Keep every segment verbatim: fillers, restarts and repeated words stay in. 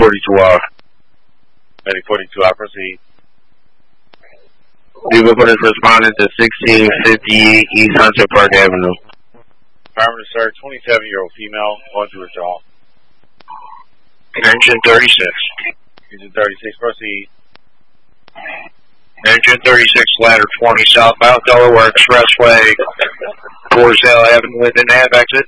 forty-two R. Medic forty-two R, proceed. Vehicle is responding to sixteen fifty-eight East Hunter Park Avenue. Affirmative, sir. twenty-seven-year-old female, going to withdraw. Engine thirty-six. Engine thirty-six, proceed. Engine thirty-six, ladder twenty, southbound Delaware Expressway, Borzale Avenue, Linden Ave, exit.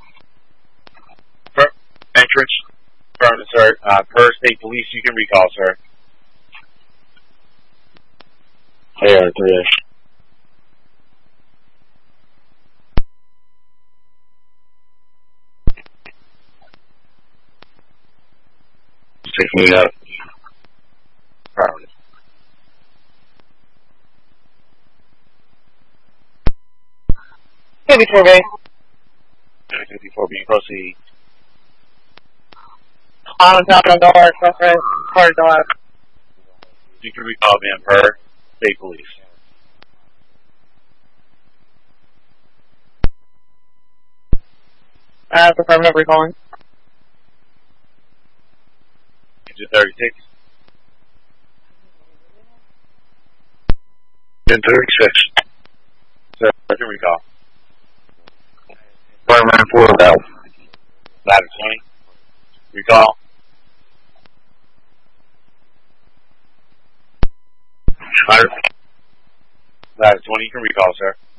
Per Entrance. Affirmative, sir. Uh, per state police, you can recall, sir. A R three. Take me out. Affirmative. fifty-four B. fifty-four B, proceed. On top of the door, expressway, car drive. You can recall being per state police. Uh, affirmative recalling. Engine thirty-six. Engine thirty-six. Sir, you can recall. one nine four valve. Ladder twenty. Recall. Ladder. Ladder twenty, you can recall, sir.